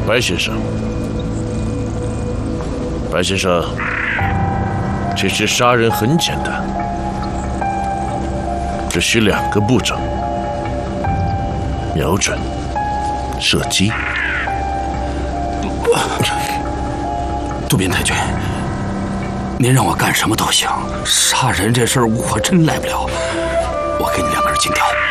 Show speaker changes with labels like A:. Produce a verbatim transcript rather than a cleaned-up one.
A: 白先生，白先生，其实杀人很简单，只需两个步骤：瞄准、射击。
B: 渡边太君，您让我干什么都行，杀人这事儿我真来不了。我给你两根金条。